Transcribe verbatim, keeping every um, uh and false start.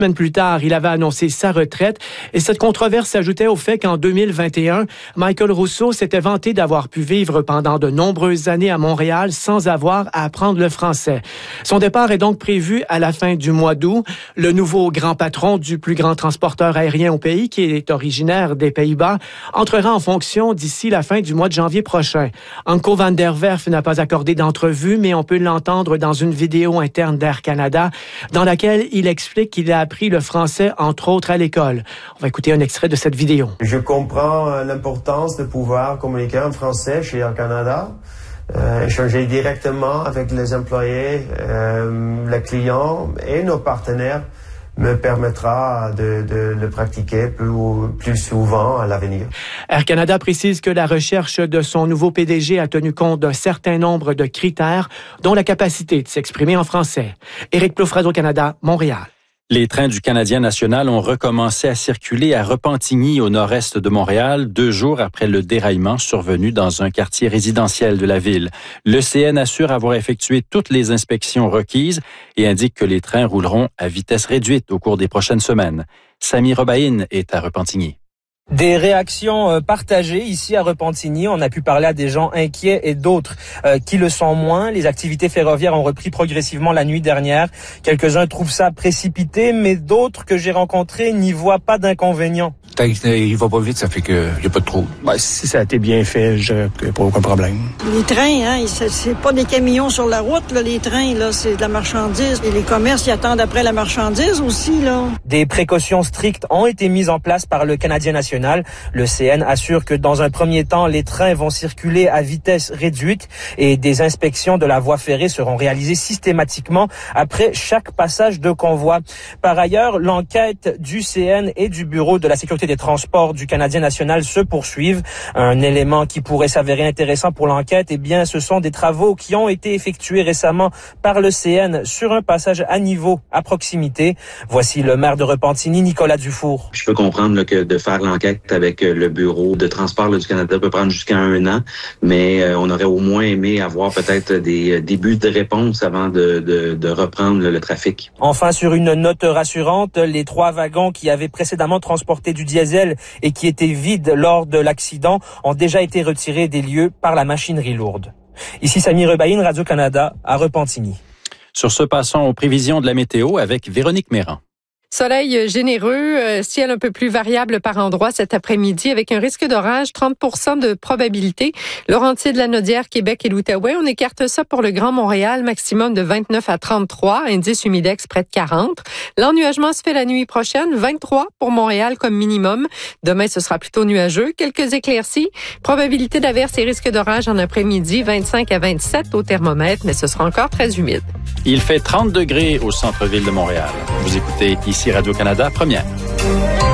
semaines plus tard, il avait annoncé sa retraite et cette controverse s'ajoutait au fait qu'en deux mille vingt et un, Michael Rousseau s'était vanté d'avoir pu vivre pendant de nombreuses années à Montréal sans avoir à apprendre le français. Son départ est donc prévu à la fin du mois d'août. Le nouveau grand patron du plus grand transporteur aérien au pays, qui est originaire des Pays-Bas, entrera en fonction d'ici la fin du mois de janvier prochain. Anko van der Werf n'a pas accordé d'entrevue, mais on peut l'entendre dans une vidéo interne d'Air Canada dans laquelle il explique qu'il a appris le français, entre autres, à l'école. On va écouter un extrait de cette vidéo. Je comprends l'importance de pouvoir communiquer en français chez Air Canada, euh, échanger directement avec les employés, euh, les clients et nos partenaires me permettra de, de le pratiquer plus, plus souvent à l'avenir. Air Canada précise que la recherche de son nouveau P D G a tenu compte d'un certain nombre de critères, dont la capacité de s'exprimer en français. Éric Plouffe, Radio-Canada, Montréal. Les trains du Canadien national ont recommencé à circuler à Repentigny, au nord-est de Montréal, deux jours après le déraillement survenu dans un quartier résidentiel de la ville. Le C N assure avoir effectué toutes les inspections requises et indique que les trains rouleront à vitesse réduite au cours des prochaines semaines. Sami Robaïn est à Repentigny. Des réactions partagées ici à Repentigny. On a pu parler à des gens inquiets et d'autres euh, qui le sont moins. Les activités ferroviaires ont repris progressivement la nuit dernière. Quelques-uns trouvent ça précipité, mais d'autres que j'ai rencontrés n'y voient pas d'inconvénient. Il va pas vite, ça fait qu'il n'y a pas de trou. Ben, si ça a été bien fait, je dirais qu'il n'y a pas aucun problème. Les trains, hein, c'est pas des camions sur la route, là, les trains, là, c'est de la marchandise. Et les commerces, ils attendent après la marchandise aussi, là. Des précautions strictes ont été mises en place par le Canadien national. Le C N assure que dans un premier temps, les trains vont circuler à vitesse réduite et des inspections de la voie ferrée seront réalisées systématiquement après chaque passage de convoi. Par ailleurs, l'enquête du C N et du Bureau de la sécurité des transports du Canadien national se poursuivent. Un élément qui pourrait s'avérer intéressant pour l'enquête, eh bien, ce sont des travaux qui ont été effectués récemment par le C N sur un passage à niveau à proximité. Voici le maire de Repentigny, Nicolas Dufour. Je peux comprendre là, que de faire l'enquête avec le Bureau de transport là, du Canada peut prendre jusqu'à un an, mais euh, on aurait au moins aimé avoir peut-être des débuts de réponse avant de, de, de reprendre là, le trafic. Enfin, sur une note rassurante, les trois wagons qui avaient précédemment transporté du diesel et qui étaient vides lors de l'accident ont déjà été retirés des lieux par la machinerie lourde. Ici Sami Robaïn, Radio-Canada, à Repentigny. Sur ce, passons aux prévisions de la météo avec Véronique Méran. Soleil généreux, euh, ciel un peu plus variable par endroits cet après-midi avec un risque d'orage, trente pour cent de probabilité. Laurentides, Lanaudière, Québec et l'Outaouais, on écarte ça pour le Grand Montréal, maximum de vingt-neuf à trente-trois, indice humidex près de quarante. L'ennuagement se fait la nuit prochaine, vingt-trois pour Montréal comme minimum. Demain, ce sera plutôt nuageux, quelques éclaircies, probabilité d'averse et risque d'orage en après-midi, vingt-cinq à vingt-sept au thermomètre, mais ce sera encore très humide. Il fait trente degrés au centre-ville de Montréal. Vous écoutez ici Radio-Canada, première.